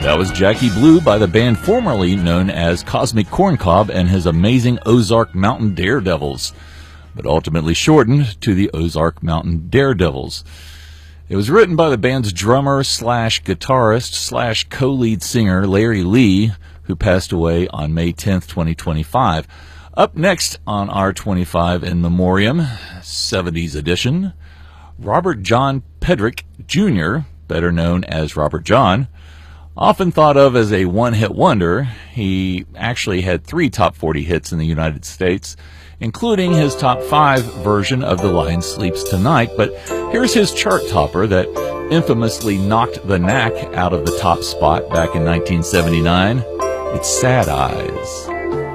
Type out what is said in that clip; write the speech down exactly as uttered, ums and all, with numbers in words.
That was Jackie Blue by the band formerly known as Cosmic Corncob and his amazing Ozark Mountain Daredevils, but ultimately shortened to the Ozark Mountain Daredevils. It was written by the band's drummer slash guitarist slash co-lead singer Larry Lee, who passed away on May tenth, twenty twenty-five. Up next on R twenty-five in Memoriam, seventies edition, Robert John Pedrick Junior, better known as Robert John. Often thought of as a one-hit wonder, he actually had three top forty hits in the United States, including his top five version of The Lion Sleeps Tonight. But here's his chart topper that infamously knocked the Knack out of the top spot back in nineteen seventy-nine. It's Sad Eyes.